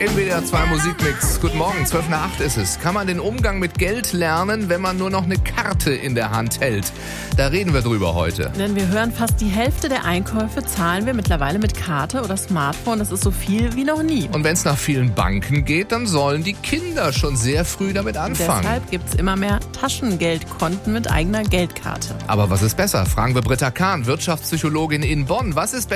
Im WDR 2 Musikmix. Guten Morgen, 12 nach 8 ist es. Kann man den Umgang mit Geld lernen, wenn man nur noch eine Karte in der Hand hält? Da reden wir drüber heute. Denn wir hören, fast die Hälfte der Einkäufe zahlen wir mittlerweile mit Karte oder Smartphone. Das ist so viel wie noch nie. Und wenn es nach vielen Banken geht, dann sollen die Kinder schon sehr früh damit anfangen. Deshalb gibt es immer mehr Taschengeldkonten mit eigener Geldkarte. Aber was ist besser? Fragen wir Britta Kahn, Wirtschaftspsychologin in Bonn. Was ist besser?